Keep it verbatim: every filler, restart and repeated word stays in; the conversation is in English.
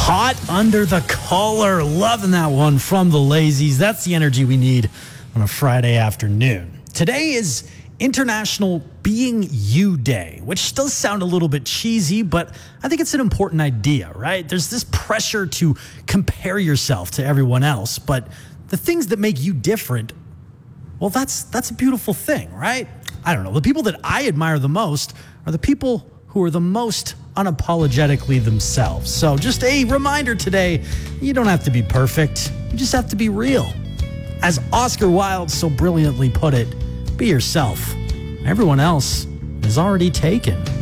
Hot under the collar. Loving that one from the Lazies. That's the energy we need on a Friday afternoon. Today is International Being You Day, which does sound a little bit cheesy, but I think it's an important idea, right? There's this pressure to compare yourself to everyone else, but the things that make you different, well, that's that's a beautiful thing, right? I don't know. The people that I admire the most are the people who are the most unapologetically themselves. So just a reminder today, you don't have to be perfect. You just have to be real. As Oscar Wilde so brilliantly put it, be yourself. Everyone else is already taken.